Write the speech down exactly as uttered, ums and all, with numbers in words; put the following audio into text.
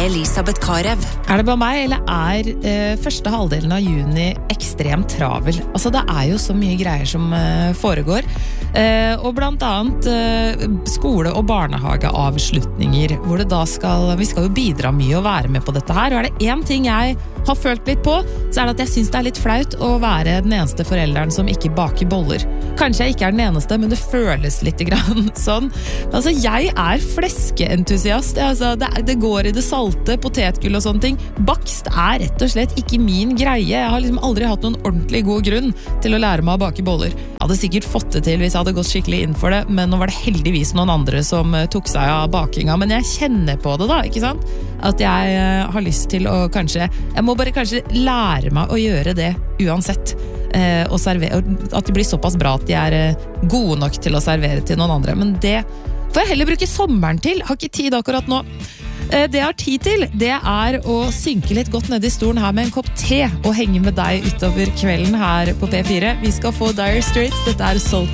Elisabeth Karev. Er det bare meg, eller er eh, første halvdelen av juni ekstremt travel? Altså, det er jo så mye greier som eh, foregår. Eh, og blant annet eh, skole- og barnehageavslutninger, hvor det da skal, vi skal jo bidra mye og være med på dette her. Og er det en ting jeg har følt litt på, så er det at jeg synes det er litt flaut å være den eneste forelderen som ikke baker boller. Kanskje jeg ikke er den eneste, men det føles litt grann sånn. Altså, jeg er fleskeentusiast. Altså, det, det går i det salte, potetgull og sånne ting. Bakst er rett og slett ikke min greie. Jeg har liksom aldri hatt noen ordentlig god grunn til å lære meg å bake boller. Jeg hadde sikkert fått det til hvis jeg hadde gått skikkelig inn for det, men nå var det heldigvis noen andre som tok seg av bakinga. Men jeg kjenner på det da, ikke sant? At jeg har lyst til å kanskje, jeg må bare kanskje lære meg å gjøre det uansett. Eh, og servere, at de blir såpass bra at de er eh, gode nok til å servere til noen andre. Men det får jeg heller bruke sommeren til. Har ikke tid akkurat nå. Eh, det jeg har tid til, det er å synke litt godt ned i stolen her med en kopp te og henge med deg utover kvelden her på P fire. Vi skal få Dire Straits. Dette er Salt